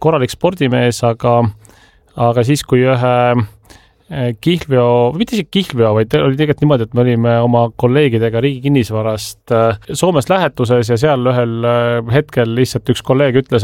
korralik spordimees, aga siis, kui ühe kihlveo, mitte isegi kihlveo, vaid oli tegelikult niimoodi, et me olime oma kolleegidega Riigi Kinnisvarast Soomes lähetuses ja seal ühel hetkel lihtsalt üks kolleeg ütles,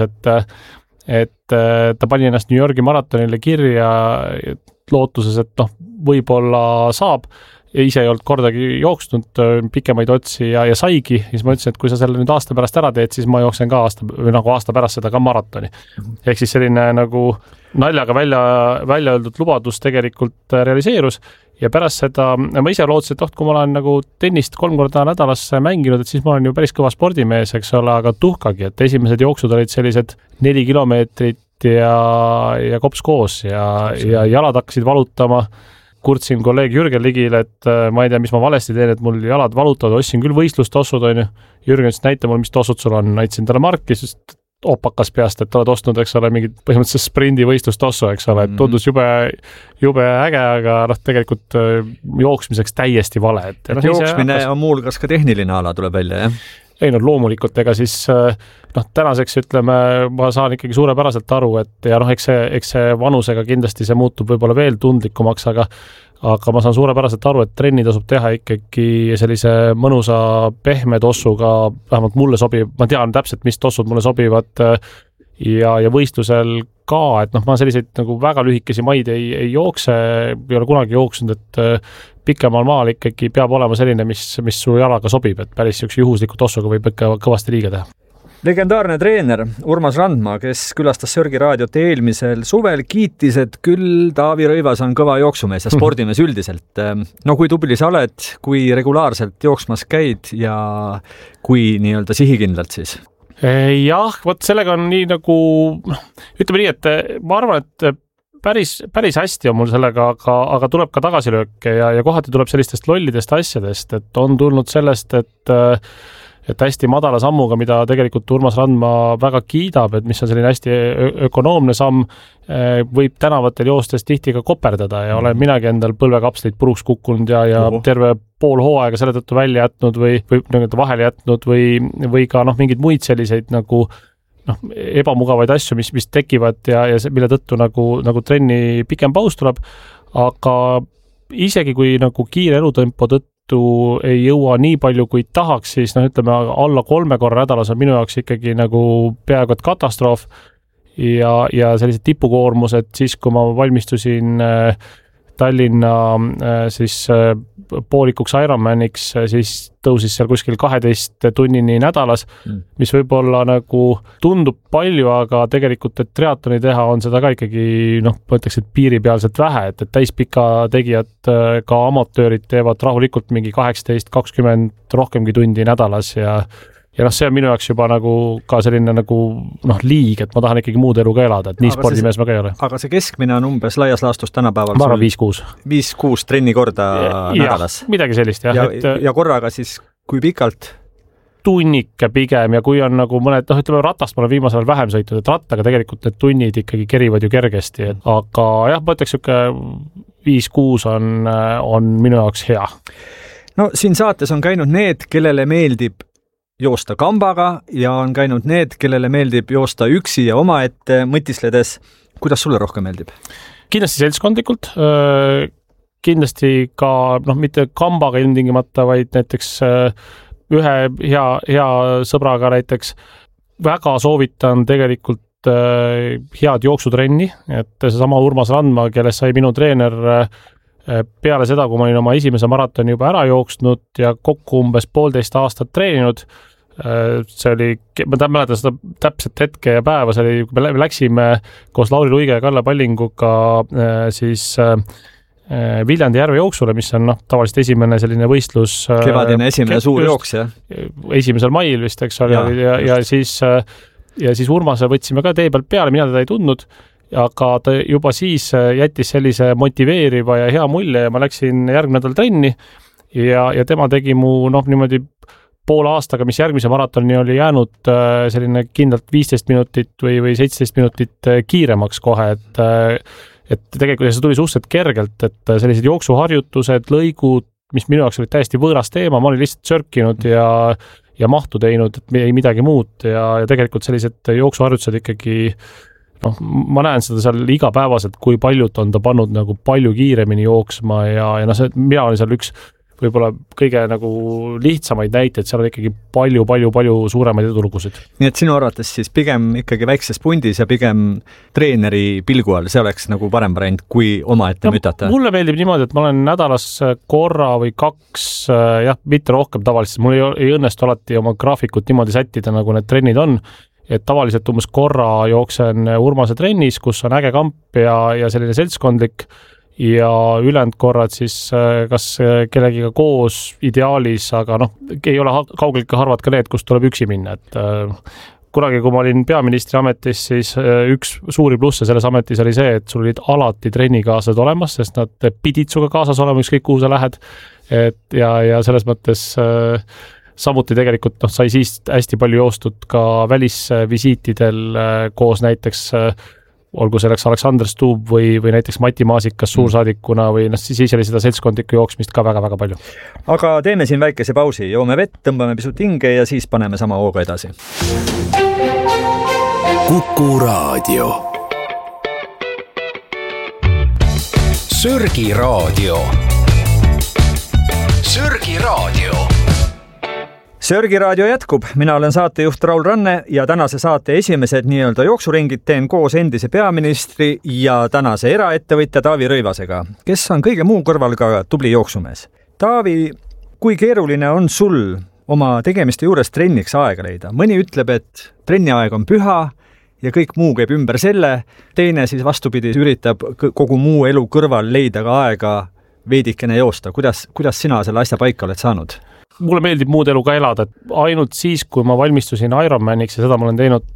et ta pani ennast New Yorgi maratonile kirja lootuses, et võib-olla saab. Ja ise ei olnud kordagi jooksnud pikemaid otsi ja saigi. Siis ma ütlesin, et kui sa selle nüüd aasta pärast ära teed, siis ma jooksen ka aasta pärast seda ka maratoni. Ehk siis selline nagu naljaga välja öeldud lubadus tegelikult realiseerus ja pärast seda ma ise lootsin, et kui ma olen nagu tennist 3 korda nädalas mänginud, et siis ma olen ju päris kõva spordimees, eks ole, aga tuhkagi, et esimesed jooksud olid sellised 4 kilomeetrit ja kops koos ja jalad hakkasid valutama. Kurtsin kolleeg Jürgen Ligile, et ma ei tea, mis ma valesti teen, et mul jalad valutavad, ostsin küll võistlustossud, on ju. Jürgen ütles, näita mul, mis tossud sul on. Näitasin talle marki, sest opakas peast, et oled ostnud, eks ole, mingid põhimõtteliselt sprindi võistlustossu, eks ole, et tundus jube äge, aga tegelikult jooksmiseks täiesti vale. Jooksmine on muulgas ka tehniline ala tuleb välja, jah? Ei, loomulikult, ega siis tänaseks ütleme, ma saan ikkagi suurepäraselt aru, et ja eks see vanusega kindlasti see muutub võib-olla veel tundlikumaks, aga ma saan suurepäraselt aru, et trenni tasub teha ikkagi sellise mõnusa pehme tossuga, vähemalt mulle sobib, ma tean täpselt, mis tossud mulle sobivad ja võistlusel ka, et ma selliseid nagu väga lühikesi maid ei jookse, ei ole kunagi jooksnud, et pikemal maal ikkagi peab olema selline, mis su jalaga sobib, et päris üks juhusliku tossuga võib ikka kõvasti liiga teha. Legendaarne treener Urmas Randma, kes külastas Sörgi raadiot eelmisel suvel, kiitis, et küll Taavi Rõivas on kõva jooksumees ja spordimees üldiselt. Kui tubli sa oled, kui regulaarselt jooksmas käid ja kui nii-öelda sihikindlalt siis? Jah, sellega on nii nagu, ütleme nii, et ma arvan, et päris hästi on mul sellega, aga tuleb ka tagasilööke ja kohati tuleb sellistest lollidest asjadest, et on tulnud sellest, et hästi madala sammuga, mida tegelikult Urmas Randma väga kiidab, et mis on selline hästi ökonoomne samm, võib tänavatel joostes tihti ka koperdada ja olen minagi endal põlvekapsleid puruks kukkunud ja terve pool hooaega selle tõttu välja jätnud või vahele jätnud või ka mingeid muid selliseid nagu ebamugavaid asju, mis tekivad ja mille tõttu nagu trenni pikem paus tuleb, aga isegi kui nagu kiire elutempo tõttu ei jõua nii palju, kui tahaks, siis ütleme, alla 3 korra nädalas on minu jaoks ikkagi nagu peaaegu et katastroof ja sellised tipukoormused siis, kui ma valmistusin Tallinna siis poolikuks Ironmaniks, siis tõusis seal kuskil 12 tunnini nädalas, mis võib-olla nagu tundub palju, aga tegelikult, et triatloni teha on seda ka ikkagi, ma ütleks, et piiripealselt vähe, et täispika tegijad, ka amatöörid teevad rahulikult mingi 18-20 rohkemgi tundi nädalas ja see on minu jaoks juba nagu ka selline nagu liig, et ma tahan ikkagi muud elu ka elada, et nii spordimees ma ka ei ole. Aga see keskmine on umbes laias laastus tänapäeval? Ma arvan 5-6. 5-6 trenni korda nädalas? Midagi sellist, jah. Ja korraga siis kui pikalt? Tunnike pigem ja kui on nagu mõned, ütleme ratast ma olen viimasel vähem sõitnud, et rattaga tegelikult need tunnid ikkagi kerivad ju kergesti, aga jah, ma ütleks, 5-6 on minu jaoks hea. No siin saates on käinud need, kellele meeldib joosta kambaga ja on käinud need, kellele meeldib joosta üksi ja omaette mõtisledes. Kuidas sulle rohkem meeldib? Kindlasti seltskondlikult, kindlasti ka, mitte kambaga ilmtingimata, vaid näiteks ühe hea sõbraga näiteks. Väga soovitan tegelikult head jooksutrenni, et seesama Urmas Randma, kellest sai minu treener peale seda, kui ma olin oma esimese maratoni juba ära jooksnud ja kokku umbes 1,5 aastat treeninud, see oli, ma mäletan seda täpselt hetke ja päeva, see oli, me läksime koos Lauri Luige ja Kalle Pallinguga siis Viljandi järve jooksule, mis on tavaliselt esimene selline võistlus. Kevadine esimene suur jooks, jah? 1. mail vist, eks ole, ja siis Urmase võtsime ka tee pealt peale, mina teda ei tundnud, aga ta juba siis jättis sellise motiveeriva ja hea mulje ja ma läksin järgmine nädal trenni ja tema tegi mu niimoodi poole aastaga, mis järgmise maratoni oli jäänud selline kindlalt 15 minutit või 17 minutit kiiremaks kohe, et tegelikult see tuli suhteliselt kergelt, et sellised jooksuharjutused, lõigud, mis minu jaoks olid täiesti võõras teema, ma olin lihtsalt sörkinud ja mahtu teinud, et ei midagi muud ja tegelikult sellised jooksuharjutused ikkagi noh, ma näen seda seal igapäevaselt, kui paljud on ta pannud nagu palju kiiremini jooksma ja noh, mina olin seal üks võib-olla kõige nagu lihtsamaid näiteid, seal on ikkagi palju suuremaid edulugusid. Nii et sinu arvates siis pigem ikkagi väikses pundis ja pigem treeneri pilgu all, see oleks nagu parem variant, kui omaette mütata? Mulle meeldib niimoodi, et ma olen nädalas korra või 2, mitte rohkem tavaliselt, mul ei õnnestu alati oma graafikut niimoodi sättida, nagu need trennid on, et tavaliselt umbes korra jooksen Urmase trennis, kus on äge kamp ja selline seltskondlik, ja ülejäänud korrad siis kas kellegiga koos ideaalis, aga noh, ei ole kaugeltki harvad ka need, kus tuleb üksi minna, et kunagi, kui ma olin peaministri ametis, siis üks suuri plusse selles ametis oli see, et sul olid alati trennikaaslased olemas, sest nad pidid suga kaasas olema, ükskõik kuhu sa lähed, et ja selles mõttes samuti tegelikult sai siis hästi palju joostud ka välisvisiitidel koos näiteks olgu selleks Aleksander Stubb või näiteks Mati Maasikas suursaadikuna või siis oli seda seltskondlikku jooksmist ka väga palju. Aga teeme siin väikese pausi, joome vett, tõmbame pisut hinge ja siis paneme sama hooga edasi. Kuku Raadio. Sörgi Raadio. Sörgi Raadio. Sörgi Raadio jätkub, mina olen saatejuht Raul Ranne ja tänase saate esimesed nii-öelda jooksuringid teen koos endise peaministri ja tänase eraettevõtja Taavi Rõivasega, kes on kõige muu kõrval ka tubli jooksumees. Taavi, kui keeruline on sul oma tegemiste juures trenniks aega leida? Mõni ütleb, et trenniaeg on püha ja kõik muu käib ümber selle, teine siis vastupidi üritab kogu muu elu kõrval leida ka aega veidikene joosta. Kuidas sina selle asja paika oled saanud? Mulle meeldib muud elu ka elada, et ainult siis, kui ma valmistusin Ironmaniks ja seda ma olen teinud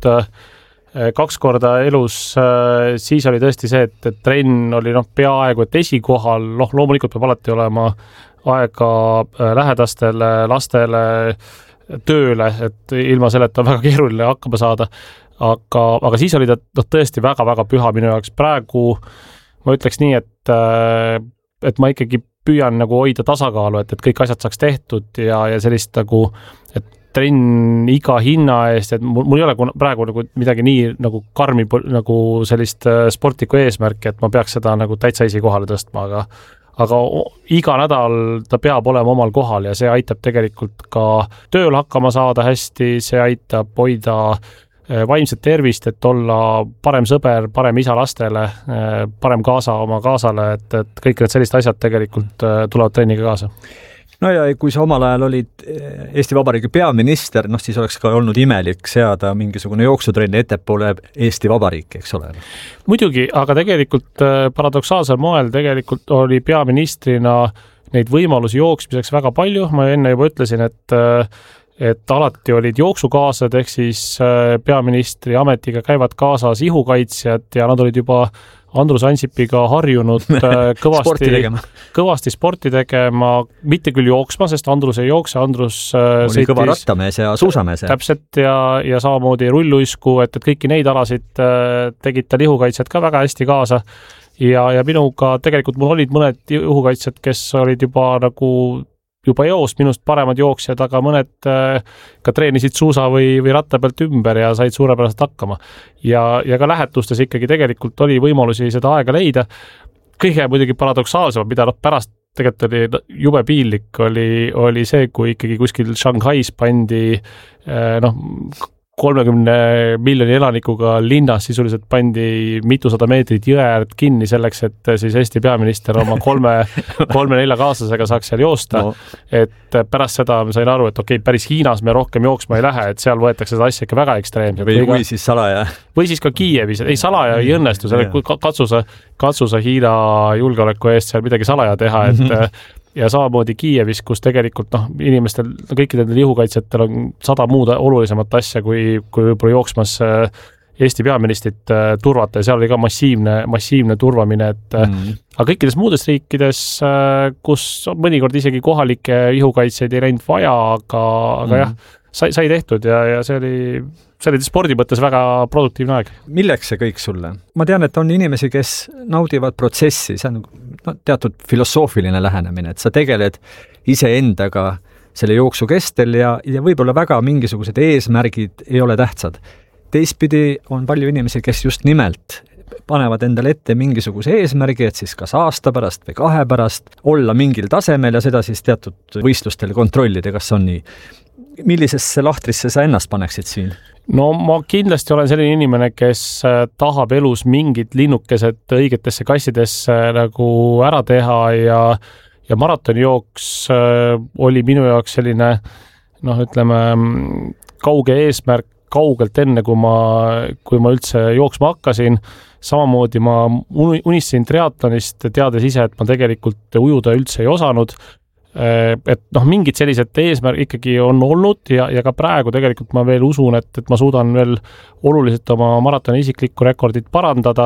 2 korda elus, siis oli tõesti see, et trenn oli peaaegu et esikohal, loomulikult peab alati olema aega lähedastele, lastele, tööle, et ilma selleta on väga keeruline hakkama saada, aga siis oli ta tõesti väga püha minu jaoks. Praegu ma ütleks nii, et ma ikkagi püüan nagu hoida tasakaalu, et kõik asjad saaks tehtud ja sellist nagu, et trenn iga hinna eest, et mul ei ole praegu nagu midagi nii nagu karmi nagu sellist sportlikku eesmärki, et ma peaks seda nagu täitsa esikohale tõstma, aga iga nädal ta peab olema omal kohal ja see aitab tegelikult ka tööl hakkama saada hästi, see aitab hoida vaimset tervist, et olla parem sõber, parem isa lastele, parem kaasa oma kaasale, et kõik need sellised asjad tegelikult tulevad trenniga kaasa. No ja kui sa omal ajal olid Eesti Vabariigi peaminister, siis oleks ka olnud imelik seada mingisugune jooksutrenni ettepoole Eesti Vabariik, eks ole? Muidugi, aga tegelikult paradoksaalsel moel tegelikult oli peaministrina neid võimalusi jooksmiseks väga palju. Ma enne juba ütlesin, et alati olid jooksukaaslased, ehk siis peaministri ametiga käivad kaasas ihukaitsjad ja nad olid juba Andrus Ansipiga harjunud kõvasti sporti tegema, mitte küll jooksma, sest Andrus ei jookse, Andrus oli kõva rattamees ja suusamees. Täpselt ja samamoodi rulluisku, et kõiki neid alasid tegid tal ihukaitsjad ka väga hästi kaasa ja minuga tegelikult mul olid mõned ihukaitsjad, kes olid juba eost minust paremad jooksjad, aga mõned ka treenisid suusa või ratta pealt ümber ja said suurepäraselt hakkama. Ja ka lähetustes ikkagi tegelikult oli võimalusi seda aega leida. Kõige muidugi paradoksaalsem, mida pärast tegelikult oli jube piinlik, oli see, kui ikkagi kuskil Shanghais pandi 30 miljoni elanikuga linnas sisuliselt pandi mitusada meetrit jõe äärt kinni selleks, et siis Eesti peaminister oma 3-4 kaaslasega saaks seal joosta. No. Et pärast seda ma sain aru, et päris Hiinas me rohkem jooksma ei lähe, et seal võetakse seda asja ikka väga ekstreemselt. Või siis salaja. Või siis ka Kiievis. Ei, salaja ei õnnestu, katsusa Hiina julgeoleku eest seal midagi salaja teha, et ja samamoodi Kiievis, kus tegelikult inimestel, kõikidel ihukaitsjatel on 100 muud olulisemat asja, kui võib-olla jooksmas Eesti peaministrit turvata ja seal oli ka massiivne turvamine, et aga kõikides muudes riikides, kus mõnikord isegi kohalikke ihukaitsjaid ei läinud vaja, aga jah, sai tehtud ja see oli spordi mõttes väga produktiivne aeg. Milleks see kõik sulle? Ma tean, et on inimesi, kes naudivad protsessi, see on teatud filosoofiline lähenemine, et sa tegeled iseendaga selle jooksu kestel ja võib-olla väga mingisugused eesmärgid ei ole tähtsad. teistpidi on palju inimesi, kes just nimelt panevad endale ette mingisuguse eesmärgi, et siis kas aasta pärast või 2 pärast olla mingil tasemel ja seda siis teatud võistlustel kontrollida, kas on nii. Millisesse lahtrisse sa ennast paneksid siin? No ma kindlasti olen selline inimene, kes tahab elus mingid linnukesed õigetesse kassidesse nagu ära teha ja maratonijooks oli minu jaoks selline, ütleme, kauge eesmärk kaugelt enne, kui ma üldse jooksma hakkasin. Samamoodi ma unistasin triatlonist, teades ise, et ma tegelikult ujuda üldse ei osanud. Et mingid sellised eesmärk ikkagi on olnud ja ka praegu tegelikult ma veel usun, et ma suudan veel oluliselt oma maratoni isiklikku rekordit parandada,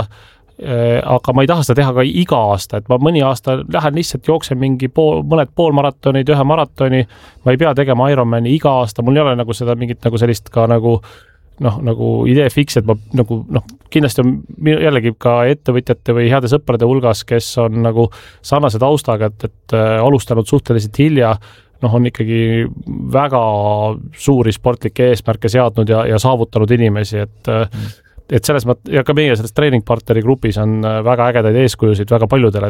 aga ma ei taha seda teha ka iga aasta, et ma mõni aasta lähen lihtsalt jooksen mõned poolmaratonid, 1 maratoni, ma ei pea tegema Ironmani iga aasta, mul ei ole nagu seda mingit nagu sellist ka nagu idee fiks, et ma kindlasti on jällegi ka ettevõtjate või heade sõprade hulgas, kes on nagu sarnase taustaga, et alustanud suhteliselt hilja, on ikkagi väga suuri sportlikke eesmärke seadnud ja saavutanud inimesi, et selles mõttes, ja ka meie selles treeningpartneri grupis on väga ägedaid eeskujusid väga paljudele,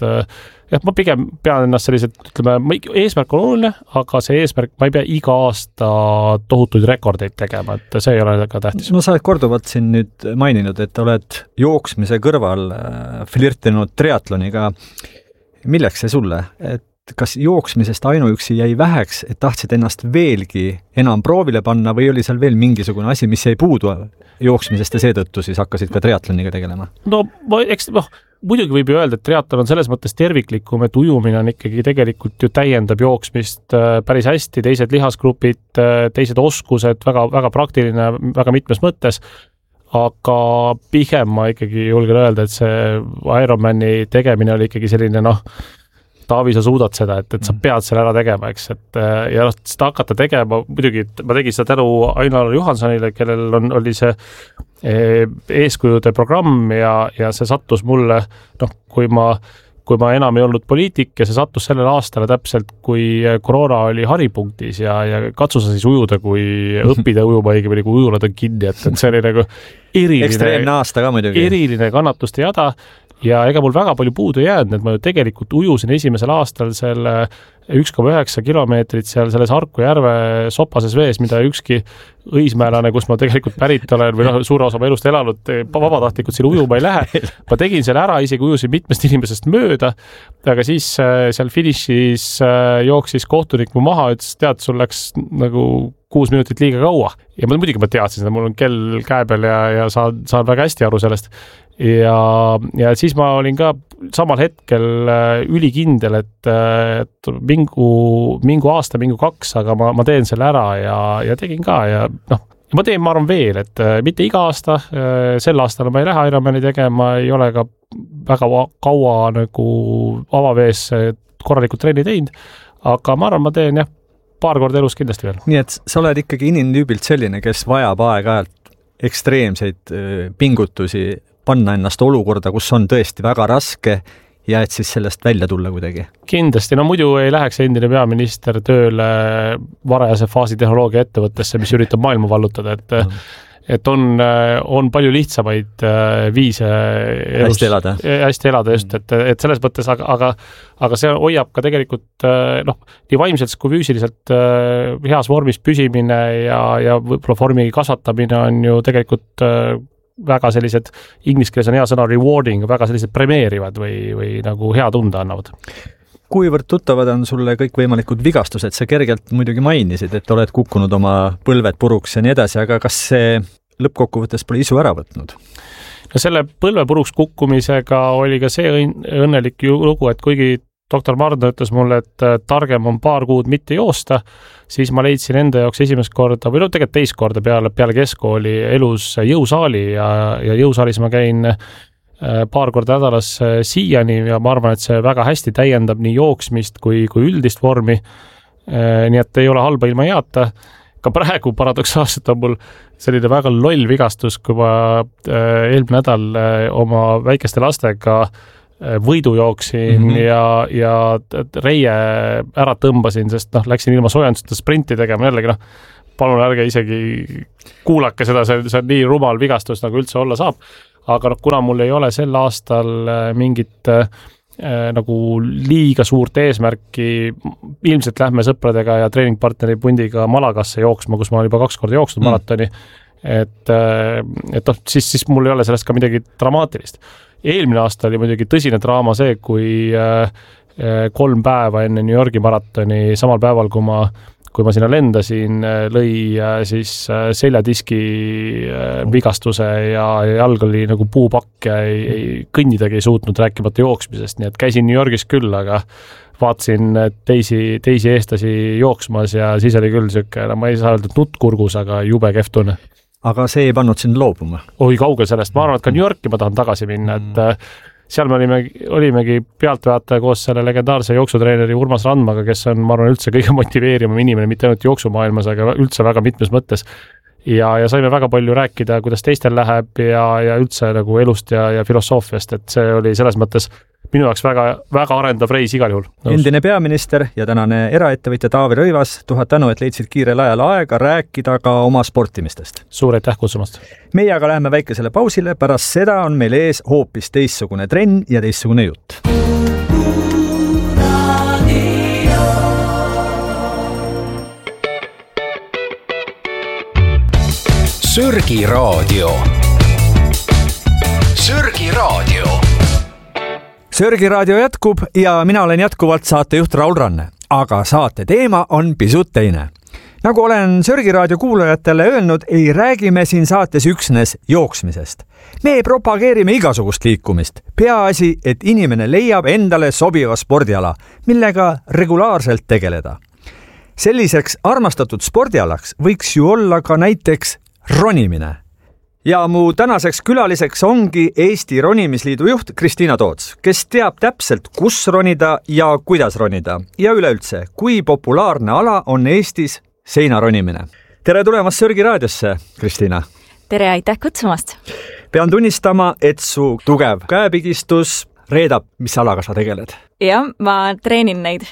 et ma pigem pean ennast sellised, ütleme, eesmärk on oluline, aga see eesmärk, ma ei pea iga aasta tohutuid rekordeid tegema, et see ei ole ka tähtis. No sa oled korduvalt siin nüüd maininud, et oled jooksmise kõrval flirtinud triatloniga. Milleks see sulle? Et kas jooksmisest ainuüksi jäi väheks, et tahtsid ennast veelgi enam proovile panna või oli seal veel mingisugune asi, mis jäi puudu jooksmisest ja seetõttu siis hakkasid ka triatloniga tegelema? Muidugi võib ju öelda, et triatlon on selles mõttes terviklikum, et ujumine on ikkagi tegelikult ju täiendab jooksmist päris hästi, teised lihasgrupid, teised oskused, väga, väga praktiline, väga mitmes mõttes, aga pigem ma ikkagi julgen öelda, et see Ironmani tegemine oli ikkagi selline, Taavi, sa suudad seda, et sa pead selle ära tegema, eks, et ja seda hakata tegema, muidugi ma tegin seda tänu Ainar Johansonile, kellel oli see eeskujude programm ja see sattus mulle, kui ma enam ei olnud poliitik ja see sattus sellel aastale täpselt, kui koroona oli haripunktis ja katsu sa siis ujuda, kui õppida ujuma õigemini, kui ujulad on kinni, et see oli nagu ekstreemne aasta ka muidugi. Eriline kannatuste jada. Ja ega mul väga palju puudu jäänud, et ma ju tegelikult ujusin esimesel aastal selle 1,9 kilomeetrit seal selles Harku järve sopases vees, mida ükski õismäärane, kus ma tegelikult pärit olen või suure osa elust elanud, vabatahtlikult siin ujuma ei lähe. Ma tegin selle ära, isegi ujusin mitmest inimesest mööda, aga siis seal finišis jooksis kohtunik mu maha, ütles, tead, sul läks nagu 6 minutit liiga kaua. Ja muidugi ma teadsin seda, mul on kell käe peal ja saan väga hästi aru sellest. Ja siis ma olin ka samal hetkel ülikindel, et mingu aasta, mingu 2, aga ma teen selle ära ja tegin ka ja ma teen, ma arvan veel, et mitte iga aasta, sel aastal ma ei lähe Ironmani tegema, ei ole ka väga kaua nagu avavees korralikult trenni teinud, aga ma arvan, ma teen paar korda elus kindlasti veel. Nii et sa oled ikkagi inimtüübilt selline, kes vajab aeg-ajalt ekstreemseid pingutusi, panna ennast olukorda, kus on tõesti väga raske ja et siis sellest välja tulla kuidagi. Kindlasti, muidu ei läheks endine peaminister tööle varajase faasi tehnoloogia ettevõttesse, mis üritab maailma vallutada, et on palju lihtsamaid viise hästi elada just, et selles mõttes, aga see hoiab ka tegelikult nii vaimselt kui füüsiliselt heas vormis püsimine ja võib-olla vormi kasvatamine on ju tegelikult väga sellised, inglise keeles on hea sõna rewarding, väga sellised premeerivad või nagu hea tunda annavad. Kuivõrd tuttavad on sulle kõik võimalikud vigastused, sa kergelt muidugi mainisid, et oled kukkunud oma põlved puruks ja nii edasi, aga kas see lõppkokkuvõttes pole isu ära võtnud? No selle põlve puruks kukkumisega oli ka see õnnelik lugu, et kuigi doktor Mardo ütles mulle, et targem on paar kuud mitte joosta, siis ma leidsin enda jaoks esimest korda, või tegelikult teist korda peale keskkooli elus jõusaali ja jõusaalis ma käin paar korda nädalas siiani ja ma arvan, et see väga hästi täiendab nii jooksmist kui üldist vormi. Nii et ei ole halba ilma heata. Ka praegu paradoksaalselt on mul selline väga loll vigastus, kui ma eelmine nädal oma väikeste lastega võidu jooksin ja reie ära tõmbasin, sest läksin ilma soojenduseta sprinti tegema jällegi palun ärge isegi kuulake seda, see on nii rumal vigastus, nagu üldse olla saab. Aga kuna mul ei ole sel aastal mingit nagu liiga suurt eesmärki, ilmselt lähme sõpradega ja treeningpartneri pundiga Malagasse jooksma, kus ma olen juba 2 korda jooksnud maratoni, et siis mul ei ole sellest ka midagi dramaatilist. Eelmine aasta oli muidugi tõsine draama see, kui 3 päeva enne New Yorgi maratoni, samal päeval, kui ma sinna lendasin, lõi siis seljadiski vigastuse ja jalg oli nagu puupakk ja kõnnidagi ei suutnud, rääkimata jooksmisest, nii et käisin New Yorgis küll, aga vaatasin teisi eestlasi jooksmas ja siis oli küll siuke, ma ei saa öelda nutt kurgus, aga jube kehv tunne. Aga see ei pannud sind loobuma? Oi, kaugel sellest. Ma arvan, et ka New Yorki ma tahan tagasi minna, et seal me olimegi pealtvaataja koos selle legendaarse jooksutreeneri Urmas Randmaga, kes on, ma arvan, üldse kõige motiveerivam inimene, mitte ainult jooksumaailmas, aga üldse väga mitmes mõttes. Ja saime väga palju rääkida, kuidas teistel läheb ja üldse nagu elust ja filosoofiast, et see oli selles mõttes minu jaoks väga, väga arendav reis igal juhul. Endine peaminister ja tänane eraettevõtja Taavi Rõivas, 1000 tänu, et leidsid kiirel ajal aega rääkida ka oma sportimistest. Suur aitäh kutsumast. Meie aga läheme väikesele pausile, pärast seda on meil ees hoopis teistsugune trenn ja teistsugune jutt. Sörgi raadio. Sörgi raadio. Sörgi raadio jätkub ja mina olen jätkuvalt saatejuht Raul Ranne, aga saate teema on pisut teine. Nagu olen Sörgi raadio kuulajatele öelnud, ei räägi me siin saates üksnes jooksmisest. Me propageerime igasugust liikumist. Peaasi, et inimene leiab endale sobiva spordiala, millega regulaarselt tegeleda. Selliseks armastatud spordialaks võiks ju olla ka näiteks ronimine. Ja mu tänaseks külaliseks ongi Eesti Ronimisliidu juht Kristiina Toots, kes teab täpselt, kus ronida ja kuidas ronida. Ja üleüldse, kui populaarne ala on Eestis seinaronimine. Tere tulemast Sörgi raadiosse, Kristiina. Tere, aitäh kutsumast. Pean tunnistama, et su tugev käepigistus reedab, mis alaga sa tegeled. Jah, ma treenin neid.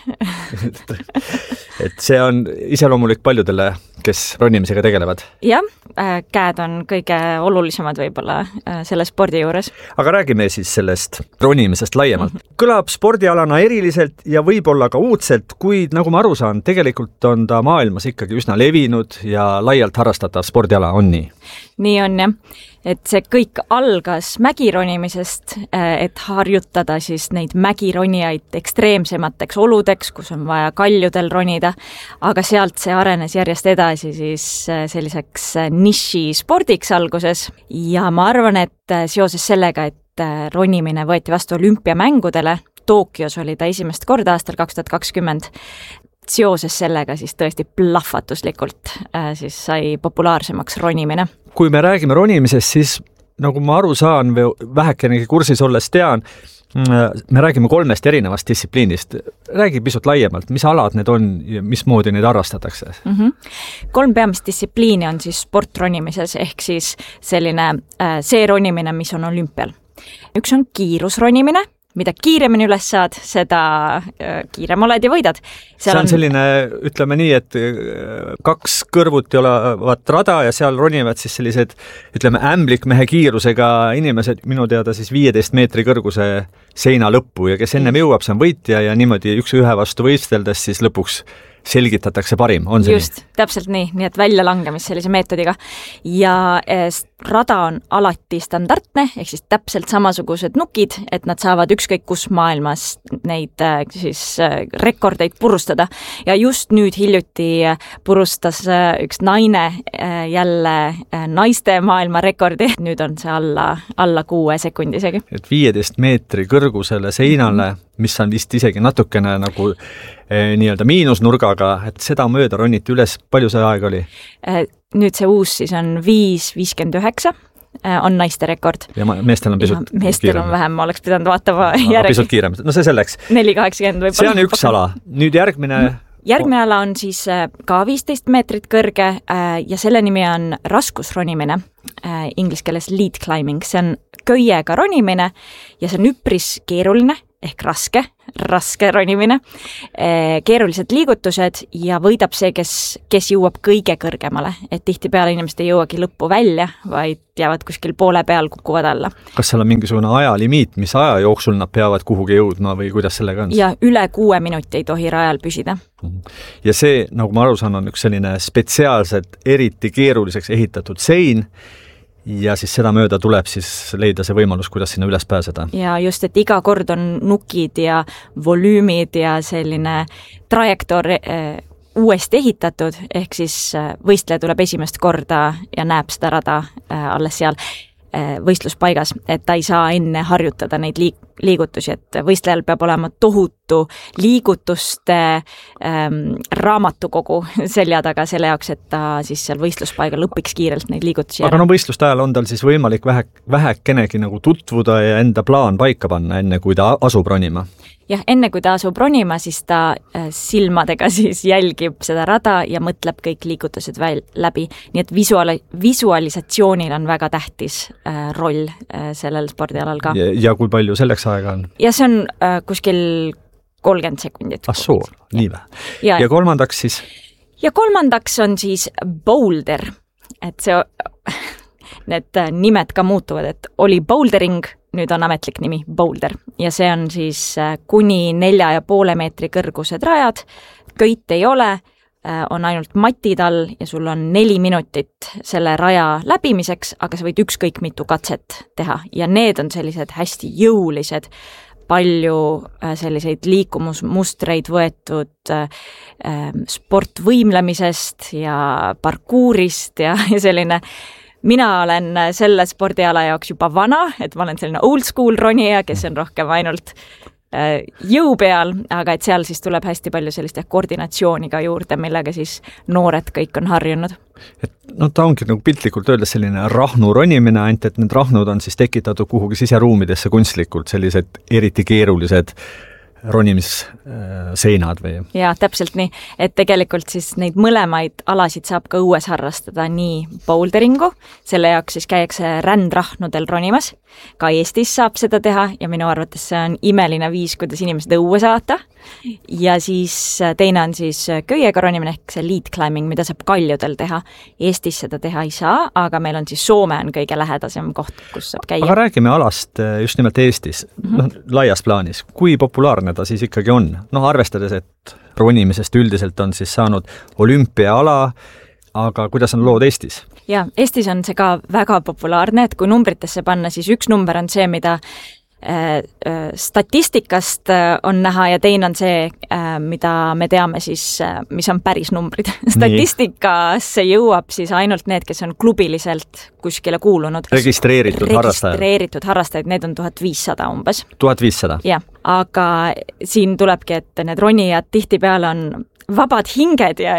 Et see on iseloomulik paljudele, kes ronimisega tegelevad. Jah, käed on kõige olulisemad võib-olla selle spordi juures. Aga räägime siis sellest ronimisest laiemalt. Kõlab spordialana eriliselt ja võib-olla ka uudselt, kuid nagu ma aru saan, tegelikult on ta maailmas ikkagi üsna levinud ja laialt harrastatav spordiala on nii. Nii on jah, et see kõik algas mägironimisest, et harjutada siis neid mägironijaid ekstreemsemateks oludeks, kus on vaja kaljudel ronida, aga sealt see arenes järjest edasi siis selliseks niši spordiks alguses ja ma arvan, et seoses sellega, et ronimine võeti vastu olümpiamängudele, Tokyos oli ta esimest korda aastal 2020, seoses sellega siis tõesti plahvatuslikult siis sai populaarsemaks ronimine. Kui me räägime ronimisest, siis nagu ma aru saan või vähekenegi kursis olles tean, me räägime 3 erinevast distsipliinist. Räägi pisut laiemalt, mis alad need on ja mismoodi neid harrastatakse? 3 peamist distsipliini on siis sportronimises ehk siis selline see ronimine, mis on olümpial. Üks on kiirusronimine, mida kiiremini üles saad, seda kiirem oled ja võidad. See on selline, ütleme nii, et 2 kõrvuti olevat rada ja seal ronivad siis sellised, ütleme, ämblikmehe kiirusega inimesed, minu teada siis 15 meetri kõrguse seina lõppu ja kes ennem jõuab, see on võitja ja niimoodi üks ühe vastu võisteldes siis lõpuks selgitatakse parim, on see just, nii? Täpselt nii et välja langemist sellise meetodiga. Ja rada on alati standardne, ehk siis täpselt samasugused nukid, et nad saavad ükskõik kus maailmas neid siis rekordeid purustada. Ja just nüüd hiljuti purustas üks naine jälle naiste maailma rekordi. Nüüd on see alla 6 sekundi isegi. Et 15 meetri kõrgusele seinale, mis on vist isegi natukene nagu nii-öelda miinusnurgaga, et seda mööda roniti üles. Palju see aeg oli? Nüüd see uus siis on 5.59 on naiste rekord. Ja meestel on pisut kiirem. Meestel on vähem, ma oleks pidanud vaatama järgi. Pisut kiirem, no see selleks. 4.80 võib-olla. See on üks ala. Nüüd Järgmine ala on siis ka 15 meetrit kõrge ja selle nimi on raskusronimine, inglise keeles lead climbing. See on köiega ronimine ja see on üpris keeruline, ehk raske ronimine, keerulised liigutused ja võidab see, kes jõuab kõige kõrgemale, et tihtipeale inimesed ei jõuagi lõppu välja, vaid jäävad kuskil poole peal, kukuvad alla. Kas seal on mingisugune ajalimiit, mis aja jooksul nad peavad kuhugi jõudma või kuidas sellega on? Ja üle 6 minuti ei tohi rajal püsida. Ja see, nagu ma aru saan, on üks selline spetsiaalselt eriti keeruliseks ehitatud sein, ja siis seda mööda tuleb siis leida see võimalus, kuidas sinna üles pääseda. Ja just, et iga kord on nukid ja volüümid ja selline trajektoor uuesti ehitatud, ehk siis võistleja tuleb esimest korda ja näeb seda rada alles seal võistluspaigas, et ta ei saa enne harjutada neid liigutusi, et võistlejal peab olema tohutu liigutuste raamatukogu selja taga selle jaoks, et ta siis seal võistluspaigal õpiks kiirelt neid liigutusi. Aga no võistluste ajal on tal siis võimalik vähekenegi nagu tutvuda ja enda plaan paika panna, enne kui ta asub ronima? Jah, enne kui ta asub ronima, siis ta silmadega siis jälgib seda rada ja mõtleb kõik liigutused läbi. Nii et visualisatsioonil on väga tähtis roll sellel spordialal ka. Ja kui palju selleks aega on? Ja see on kuskil 30 sekundit. Soo, nii vähe. Ja kolmandaks siis? Ja kolmandaks on siis boulder. Et see, need nimed ka muutuvad, et oli bouldering, nüüd on ametlik nimi boulder ja see on siis kuni 4,5 meetri kõrgused rajad, köit ei ole, on ainult matid all ja sul on 4 minutit selle raja läbimiseks, aga sa võid ükskõik mitu katset teha ja need on sellised hästi jõulised, palju selliseid liikumusmustreid võetud sportvõimlemisest ja parkuurist ja selline. Mina olen selle spordiala jaoks juba vana, et ma olen selline old school ronija, kes on rohkem ainult jõu peal, aga et seal siis tuleb hästi palju sellist koordinatsiooni ka juurde, millega siis noored kõik on harjunud. Et no ta ongi nagu piltlikult öeldes selline rahnu ronimine, ainult et need rahnud on siis tekitatud kuhugi siseruumidesse kunstlikult, sellised eriti keerulised ronimisseinad või? Ja täpselt nii, et tegelikult siis neid mõlemaid alasid saab ka õues harrastada nii boulderingu, selle jaoks siis käiakse rändrahnudel ronimas, ka Eestis saab seda teha ja minu arvates see on imeline viis, kuidas inimesed õue saata ja siis teine on siis köiega ronimine ehk see lead climbing, mida saab kaljudel teha. Eestis seda teha ei saa, aga meil on siis Soome on kõige lähedasem koht, kus saab käia. Aga räägime alast just nimelt Eestis, laias plaanis, kui populaarne ta siis ikkagi on? Arvestades, et ronimisest üldiselt on siis saanud olümpiaala, aga kuidas on lood Eestis? Ja, Eestis on see ka väga populaarne, et kui numbritesse panna, siis üks number on see, mida statistikast on näha ja teine on see, mida me teame siis, mis on päris numbrid. Statistikasse jõuab siis ainult need, kes on klubiliselt kuskile kuulunud. Registreeritud harrastajad, need on 1500 umbes. 1500? Jah, aga siin tulebki, et need ronijad tihtipeale on vabad hinged ja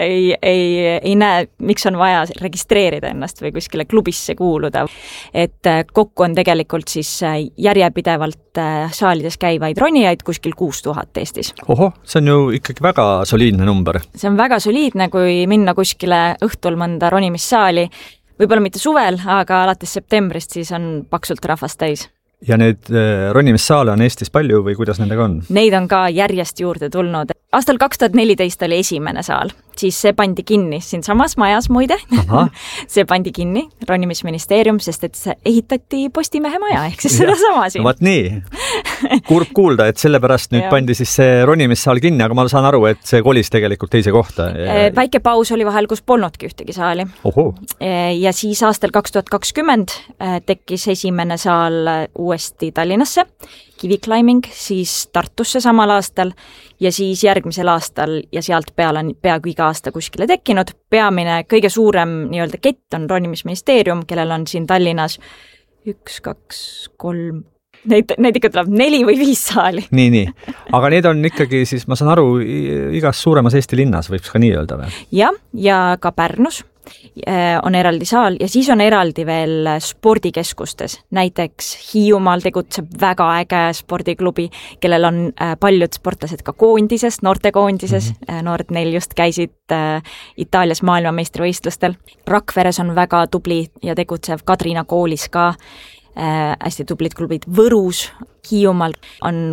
ei näe, miks on vaja registreerida ennast või kuskile klubisse kuuluda. Et kokku on tegelikult siis järjepidevalt saalides käivaid ronijaid kuskil 6000 Eestis. Oho, see on ju ikkagi väga soliidne number. See on väga soliidne, kui minna kuskile õhtul mõnda ronimissaali, võib-olla mitte suvel, aga alates septembrist siis on paksult rahvast täis. Ja need ronimissaale on Eestis palju või kuidas nendega on? Neid on ka järjest juurde tulnud. Aastal 2014 oli esimene saal, siis see pandi kinni siin samas majas muide. See pandi kinni, ronimisministeerium, sest et see ehitati Postimehe maja, ehk siis seda sama siin. No, vaat nii. Kurb kuulda, et sellepärast nüüd pandi siis see ronimissaal kinni, aga ma saan aru, et see kolis tegelikult teise kohta. Väike paus oli vahel, kus polnudki ühtegi saali. Oho. Ja siis aastal 2020 tekkis esimene saal uuesti Tallinnasse, kiviklimbing, siis Tartusse samal aastal ja siis järgmisel aastal ja sealt peale on peaaegu iga aasta kuskile tekkinud. Peamine, kõige suurem nii-öelda kett on ronimisministeerium, kellel on siin Tallinnas 1, 2, 3, neid ikka tuleb 4 või 5 saali. Nii. Aga need on ikkagi siis, ma saan aru, igas suuremas Eesti linnas võiks ka nii öelda või? Ja ka Pärnus on eraldi saal ja siis on eraldi veel spordikeskustes. Näiteks Hiiumaal tegutseb väga äge spordiklubi, kellel on paljud sportlased ka koondises, noortekoondises. Noored neil just käisid Itaalias maailmameistrivõistlustel. Rakveres on väga tubli ja tegutsev Kadrina koolis ka hästi tublid klubid. Võrus, Hiiumaal on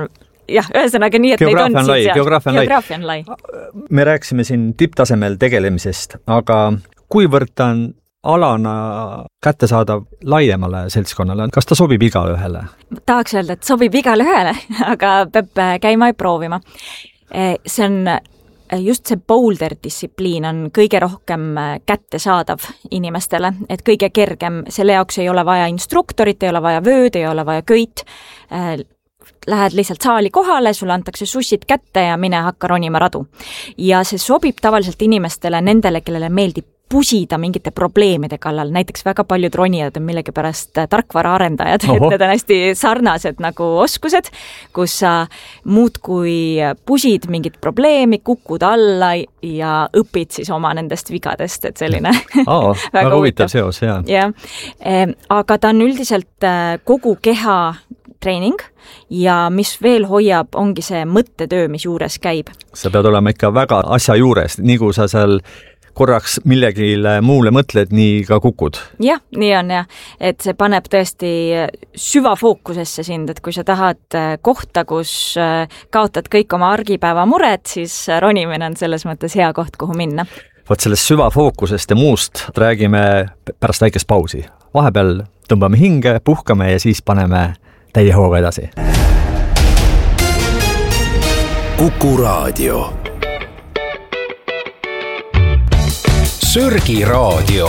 jah, ühesõnaga nii, et geograafia on lai, geograafia on lai. Me rääkisime siin tipptasemel tegelemisest, aga kuivõrd on alana kättesaadav laiemale seltskonnale, kas ta sobib igale ühele? Tahaks öelda, et sobib igale ühele, aga peab käima ja proovima. See on just see boulder distsipliin on kõige rohkem kättesaadav inimestele, et kõige kergem, selle jaoks ei ole vaja instruktorit, ei ole vaja vööd, ei ole vaja köit, lähed lihtsalt saali kohale, sulle antakse sussid kätte ja mine hakka ronima radu. Ja see sobib tavaliselt inimestele, nendele, kellele meeldib pusida mingite probleemide kallal, näiteks väga paljud ronijad on millegipärast tarkvara arendajad, et need on hästi sarnased nagu oskused, kus sa muudkui pusid mingit probleemi, kukud alla ja õpid siis oma nendest vigadest, et selline väga huvitav seos, jah. Aga ta on üldiselt kogu keha treening ja mis veel hoiab, ongi see mõttetöö, mis juures käib. Sa pead olema ikka väga asja juures, nii kui sa seal korraks millegile muule mõtled, nii ka kukud. Jah, nii on jah, et see paneb tõesti süvafookusesse sind, et kui sa tahad kohta, kus kaotad kõik oma argipäeva mured, siis ronimine on selles mõttes hea koht, kuhu minna. Vot sellest süvafookusest ja muust räägime pärast väikest pausi. Vahepeal tõmbame hinge, puhkame ja siis paneme täie hooga edasi. Kuku Raadio. Sörgi Raadio.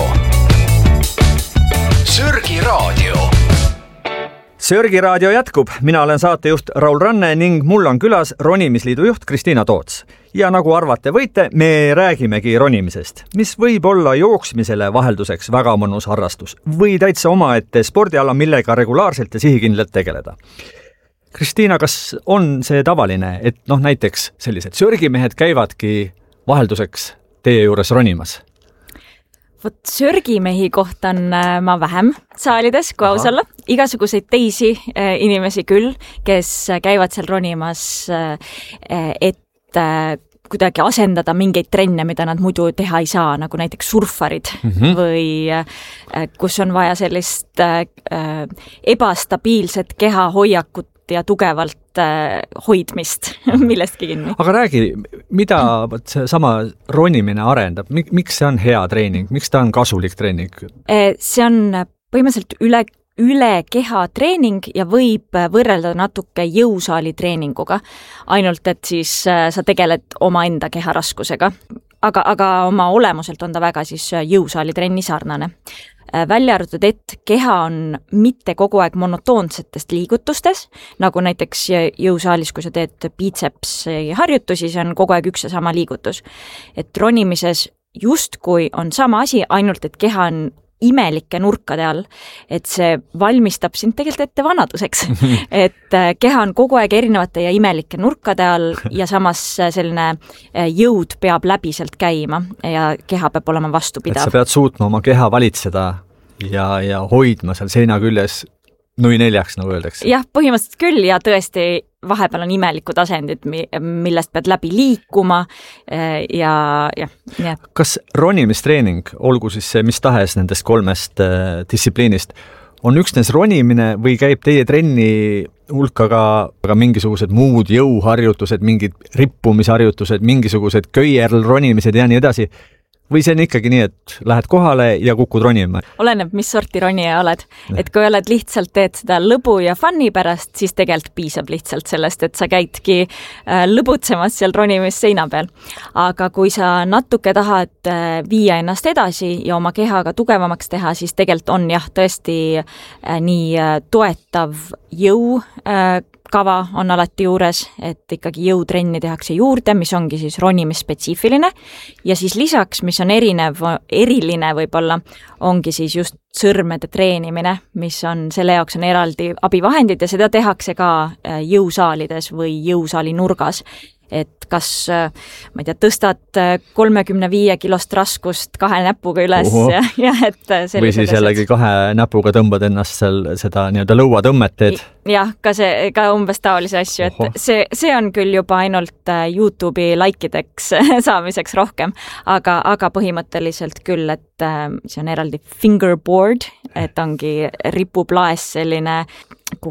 Sörgi Raadio. Sörgi Raadio jätkub. Mina olen saatejuht Raul Ranne ning mul on külas ronimisliidu juht Kristiina Toots. Ja nagu arvate võite, me räägimegi ronimisest, mis võib olla jooksmisele vahelduseks väga mõnus harrastus või täitsa omaette spordiala, millega regulaarselt ja sihikindlalt tegeleda. Kristiina, kas on see tavaline, et näiteks sellised sörgimehed käivadki vahelduseks teie juures ronimas? Vot sörgimehi kohta on ma vähem saalides, kui aus olla. Igasuguseid teisi inimesi küll, kes käivad seal ronimas, et kuidagi asendada mingeid trenne, mida nad muidu teha ei saa, nagu näiteks surfarid või kus on vaja sellist ebastabiilset kehahoiakut ja tugevalt hoidmist millestki kinni. Aga räägi, mida see sama ronimine arendab? Miks see on hea treening? Miks ta on kasulik treening? See on põhimõtteliselt üle keha treening ja võib võrrelda natuke jõusaali treeninguga. Ainult, et siis sa tegeled oma enda keharaskusega. Aga oma olemuselt on ta väga siis jõusaali trenni sarnane. Välja arvatud, et keha on mitte kogu aeg monotoonsetest liigutustes, nagu näiteks jõusaalis, kui sa teed biitsepsi harjutusi, see on kogu aeg üks ja sama liigutus. Et ronimises justkui on sama asi, ainult et keha on imelike nurkade all, et see valmistab sind tegelikult ette vanaduseks. Et keha on kogu aeg erinevate ja imelike nurkade all ja samas selline jõud peab läbi sealt käima ja keha peab olema vastupidav. Et sa pead suutma oma keha valitseda ja hoidma seal seina küljes nui neljaks, nagu öeldakse. Jah, põhimõtteliselt küll ja tõesti vahepeal on imelikud asendid, millest pead läbi liikuma ja. Kas ronimistreening, olgu siis see mis tahes nendest 3 distsipliinist, on üksnes ronimine või käib teie trenni hulka ka mingisugused muud jõuharjutused, mingid rippumisharjutused, mingisugused köierl ronimised ja nii edasi? Või see on ikkagi nii, et lähed kohale ja kukud ronima? Oleneb, mis sorti ronija oled. Et kui oled lihtsalt teed seda lõbu ja funni pärast, siis tegelikult piisab lihtsalt sellest, et sa käidki lõbutsemas seal ronimis seina peal. Aga kui sa natuke tahad viia ennast edasi ja oma kehaga tugevamaks teha, siis tegelikult on jah, tõesti nii toetav jõu kava on alati juures, et ikkagi jõutrenni tehakse juurde, mis ongi siis ronimisspetsiifiline ja siis lisaks, mis on eriline võib-olla, ongi siis just sõrmede treenimine, mis on, selle jaoks on eraldi abivahendid ja seda tehakse ka jõusaalides või jõusaali nurgas. Et kas, ma ei tea, tõstad 35 kilost raskust 2 näpuga üles ja et või siis jällegi 2 näpuga tõmbad ennast seal seda nii-öelda lõuatõmmet teed. Jah, ka umbes taolisi asju, et see on küll juba ainult YouTube'i laikideks saamiseks rohkem, aga põhimõtteliselt küll, et see on eraldi fingerboard, et ongi ripuplaes selline, kuhu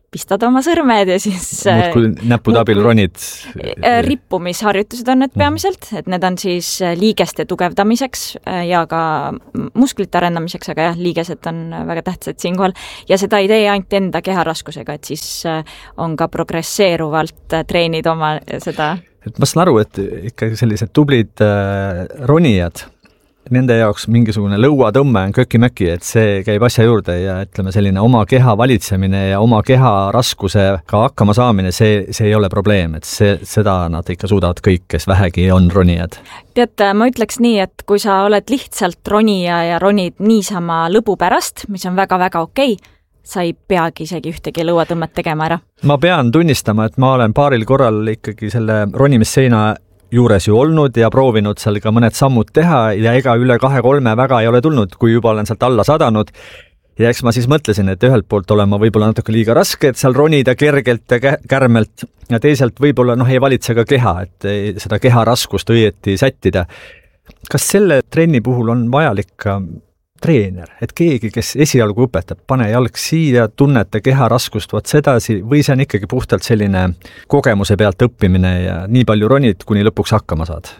pistad oma sõrmed ja siis muudkui näpud abil ronid. Rippumisharjutused on need peamiselt, et need on siis liigeste tugevdamiseks ja ka musklite arendamiseks, aga jah, liigesed on väga tähtsad siinkohal ja seda ei tee ainult enda keharaskusega, et siis on ka progresseeruvalt treenid oma seda. Et ma saan aru, et ikkagi sellised tublid ronijad, nende jaoks mingisugune lõuatõmme on köki-möki, et see käib asja juurde ja ütleme selline oma keha valitsemine ja oma keha raskusega hakkama saamine, see ei ole probleem, et seda nad ikka suudavad kõik, kes vähegi on ronijad. Tead, ma ütleks nii, et kui sa oled lihtsalt ronija ja ronid niisama lõbu pärast, mis on väga-väga okei, sa ei peagi isegi ühtegi lõuatõmmet tegema ära. Ma pean tunnistama, et ma olen paaril korral ikkagi selle ronimisseina juures ju olnud ja proovinud seal ka mõned sammud teha ja ega üle 2-3 väga ei ole tulnud, kui juba olen sealt alla sadanud. Ja eks ma siis mõtlesin, et ühelt poolt olen ma võib-olla natuke liiga raske, et seal ronida kergelt ja kärmelt ja teiselt võib-olla ei valitse ka keha, et seda keha raskust õieti sättida. Kas selle trenni puhul on vajalik ka treener, et keegi, kes esialgu õpetab, pane jalg siia, tunnete keha raskust vaat sedasi või see on ikkagi puhtalt selline kogemuse pealt õppimine ja nii palju ronid, kuni lõpuks hakkama saad?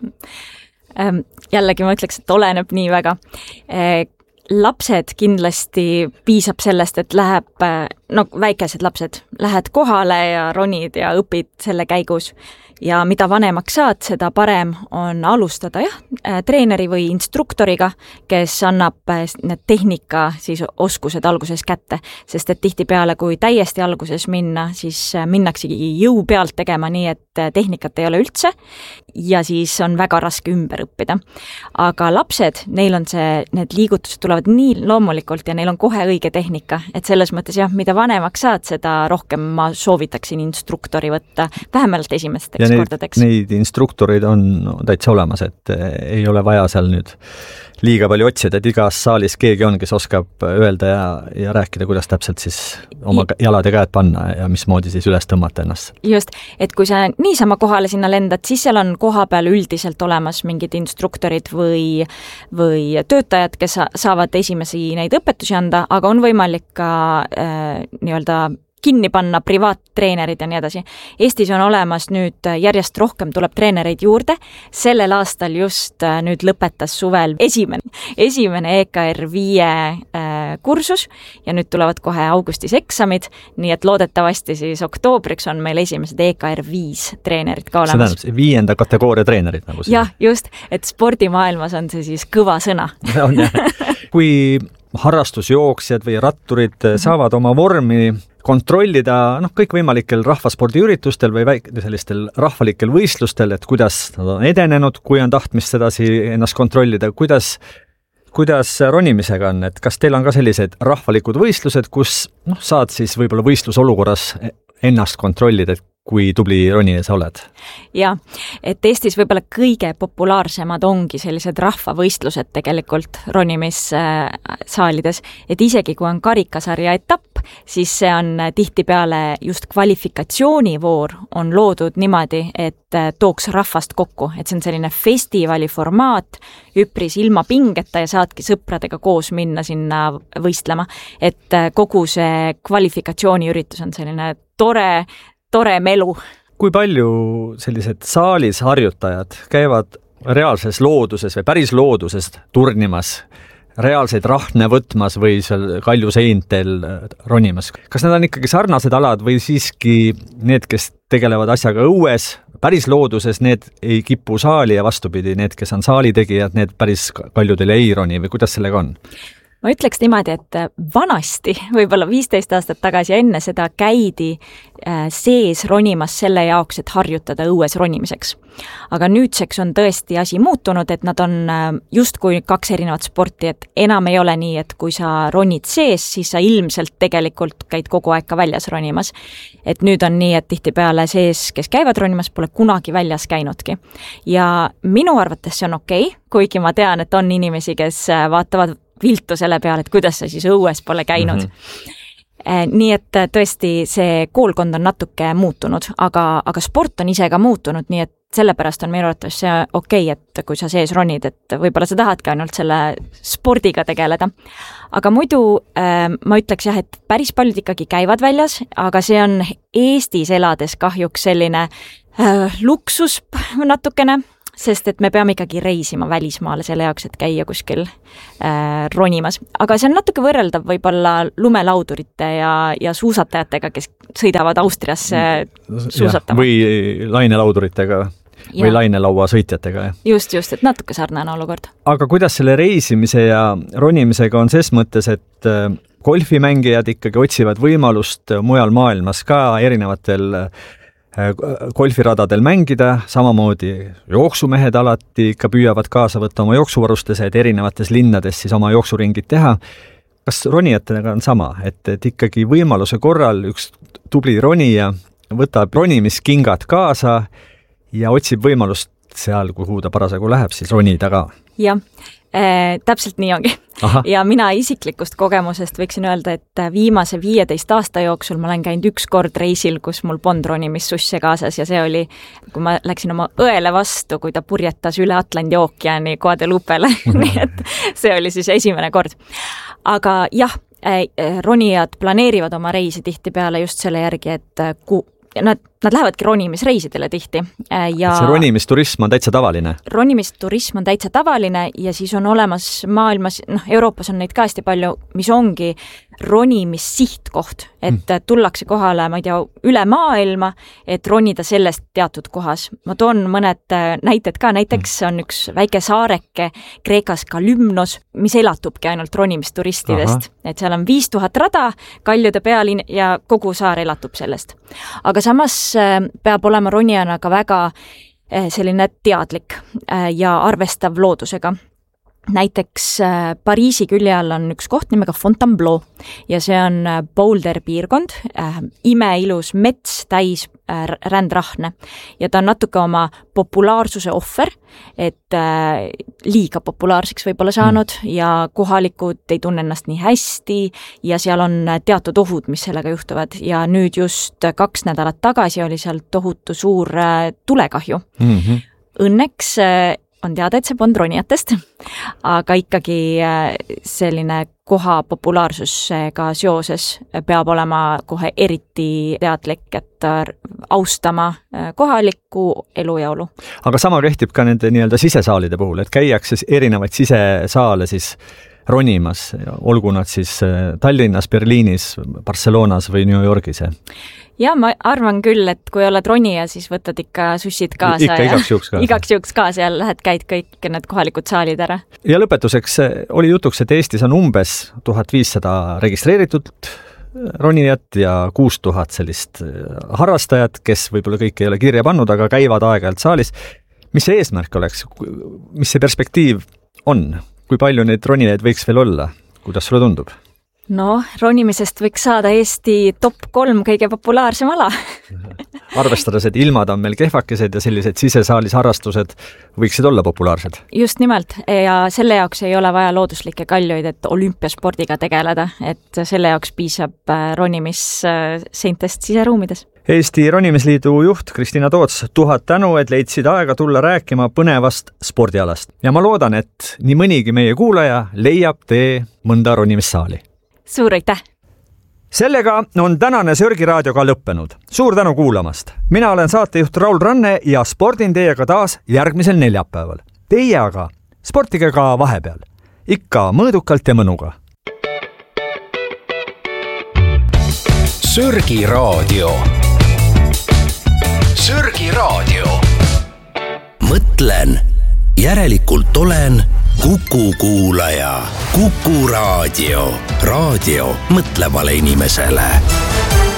Jällegi ma ütleks, et oleneb nii väga. Lapsed kindlasti piisab sellest, et väikesed lapsed, lähed kohale ja ronid ja õpid selle käigus. Ja mida vanemaks saad, seda parem on alustada treeneri või instruktoriga, kes annab need tehnika siis oskused alguses kätte, sest et tihtipeale, kui täiesti alguses minna, siis minnaksegi jõu pealt tegema nii, et tehnikat ei ole üldse ja siis on väga raske ümber õppida. Aga lapsed, neil on need liigutused tulevad nii loomulikult ja neil on kohe õige tehnika, et selles mõttes mida vanemaks saad, seda rohkem ma soovitaksin instruktori võtta, vähemalt esimesteks kordadeks. Neid instruktoreid on täitsa olemas, et ei ole vaja seal nüüd liiga palju otsida, et igas saalis keegi on, kes oskab öelda ja rääkida, kuidas täpselt siis oma jalad ja käed panna ja mismoodi siis üles tõmmata ennast. Just, et kui sa niisama kohale sinna lendad, siis seal on koha peal üldiselt olemas mingid instruktorid või töötajad, kes saavad esimesi neid õpetusi anda, aga on võimalik ka kinni panna privaattreenerid ja nii edasi. Eestis on olemas nüüd järjest rohkem tuleb treenereid juurde. Sellel aastal just nüüd lõpetas suvel esimene EKR 5 kursus ja nüüd tulevad kohe augustis eksamid, nii et loodetavasti siis oktoobriks on meil esimesed EKR 5 treenerid ka olemas. See tähendab 5. kategooria treenerid nagu see. Jah, just, et spordimaailmas on see siis kõva sõna. Kui harrastusjooksjad või ratturid saavad oma vormi kontrollida kõikvõimalikel rahvaspordiüritustel või sellistel rahvalikel võistlustel, et kuidas nad on edenenud, kui on tahtmist sedasi ennast kontrollida, kuidas ronimisega on, et kas teil on ka sellised rahvalikud võistlused, kus saad siis võib-olla võistlusolukorras ennast kontrollida, kui tubli ronija sa oled? Ja, et Eestis võib-olla kõige populaarsemad ongi sellised rahvavõistlused tegelikult ronimissaalides, et isegi kui on karikasarja etapp, siis see on tihtipeale just kvalifikatsioonivoor on loodud niimoodi, et tooks rahvast kokku, et see on selline festivali formaat, üpris ilma pingeta ja saadki sõpradega koos minna sinna võistlema, et kogu see kvalifikatsiooniüritus on selline tore melu. Kui palju sellised saalis harjutajad käivad reaalses looduses või päris loodusest turnimas, reaalseid rahne võtmas või seal kaljuseintel ronimas? Kas need on ikkagi sarnased alad või siiski need, kes tegelevad asjaga õues, päris looduses, need ei kipu saali ja vastupidi, need, kes on saalitegijad, need päris kaljudel ei roni või kuidas sellega on? Ma ütleks niimoodi, et vanasti, võib-olla 15 aastat tagasi enne seda käidi sees ronimas selle jaoks, et harjutada õues ronimiseks. Aga nüüdseks on tõesti asi muutunud, et nad on justkui 2 erinevat sporti, et enam ei ole nii, et kui sa ronid sees, siis sa ilmselt tegelikult käid kogu aeg ka väljas ronimas. Et nüüd on nii, et tihtipeale sees, kes käivad ronimas, pole kunagi väljas käinudki. Ja minu arvates see on okei, kuigi ma tean, et on inimesi, kes vaatavad viltu selle peale, et kuidas sa siis õues pole käinud. Nii et tõesti see koolkond on natuke muutunud, aga sport on ise ka muutunud, nii et sellepärast on minu arvates see okei, et kui sa sees ronid, et võib-olla sa tahadki ainult selle spordiga tegeleda. Aga muidu ma ütleks jah, et päris paljud ikkagi käivad väljas, aga see on Eestis elades kahjuks selline luksus natukene, sest et me peame ikkagi reisima välismaale selle jaoks, et käia kuskil ronimas. Aga see on natuke võrreldav võib-olla lumelaudurite ja suusatajatega, kes sõidavad Austriasse suusatama. Või lainelauduritega või lainelaua sõitjatega. Just, et natuke sarnane olukord. Aga kuidas selle reisimise ja ronimisega on ses mõttes, et golfimängijad ikkagi otsivad võimalust mujal maailmas ka erinevatel golfiradadel mängida, samamoodi jooksumehed alati ikka püüavad kaasa võtta oma jooksuvarustuse, et erinevates linnades siis oma jooksuringid teha. Kas ronijatega on sama, et ikkagi võimaluse korral üks tubli ronija võtab ronimiskingad kaasa ja otsib võimalust seal, kuhu ta parasjagu läheb, siis ronida ka? Jah, täpselt nii ongi. Aha. Ja mina isiklikust kogemusest võiksin öelda, et viimase 15 aasta jooksul ma olen käinud üks kord reisil, kus mul polnud ronimissusse kaasas ja see oli, kui ma läksin oma õele vastu, kui ta purjetas üle Atlandi ookeani Guadeloupele. Nii et see oli siis esimene kord. Aga jah, ronijad planeerivad oma reisi tihtipeale just selle järgi, et nad lähevadki ronimisreisidele tihti. Ja see ronimisturism on täitsa tavaline? Ronimisturism on täitsa tavaline ja siis on olemas maailmas, Euroopas on neid ka hästi palju, mis ongi ronimissihtkoht, et tullakse kohale, ma ei tea, üle maailma, et ronida sellest teatud kohas. Ma toon mõned näited ka, näiteks on üks väike saareke Kreekas Kalymnos, mis elatubki ainult ronimisturistidest. Aha. Et seal on 5000 rada kaljude peal ja kogu saar elatub sellest. Aga samas peab olema ronijana ka väga selline teadlik ja arvestav loodusega. Näiteks Pariisi külje all on üks koht nimega Fontainebleau ja see on Boulder piirkond, imeilus mets täis rändrahne ja ta on natuke oma populaarsuse ohver, et liiga populaarseks võib-olla saanud ja kohalikud ei tunne ennast nii hästi ja seal on teatud ohud, mis sellega juhtuvad ja nüüd just 2 nädalat tagasi oli seal tohutu suur tulekahju. Õnneks on teada, et see polnud ronijatest, aga ikkagi selline koha populaarsusega seoses peab olema kohe eriti teadlik, et austama kohalikku elujaulu. Aga sama kehtib ka nende nii-öelda sisesaalide puhul, et käiakse erinevaid sisesaale siis ronimas, olgu nad siis Tallinnas, Berliinis, Barcelonas või New Yorgis. Ja ma arvan küll, et kui oled ronija, siis võtad ikka sussid kaasa. Ikka igaks juhuks kaasa ja lähed käid kõik need kohalikud saalid ära. Ja lõpetuseks oli jutuks, et Eestis on umbes 1500 registreeritud ronijat ja 6000 sellist harrastajat, kes võib-olla kõik ei ole kirja pannud, aga käivad aeg-ajalt saalis. Mis see eesmärk oleks? Mis see perspektiiv on? Kui palju neid ronijaid võiks veel olla? Kuidas sulle tundub? No, ronimisest võiks saada Eesti top 3 kõige populaarsem ala. Arvestades, et ilmad on meil kehvakesed ja sellised sisesaalis harrastused võiksid olla populaarsed. Just nimelt ja selle jaoks ei ole vaja looduslikke kaljuid, et olümpiaspordiga tegeleda, et selle jaoks piisab ronimisseintest siseruumides. Eesti Ronimisliidu juht Kristina Toots, 1000 tänu, et leidsid aega tulla rääkima põnevast spordialast. Ja ma loodan, et nii mõnigi meie kuulaja leiab tee mõnda ronimissaali. Suur aitäh! Sellega on tänane Sörgi raadio ka lõppenud. Suur tänu kuulamast. Mina olen saatejuht Raul Ranne ja spordin teiega taas järgmisel neljapäeval. Teie aga sportige ka vahepeal. Ikka mõõdukalt ja mõnuga. Sörgi raadio. Sörgi raadio. Mõtlen, järelikult olen Kuku kuulaja. Kuku raadio. Raadio mõtlevale inimesele.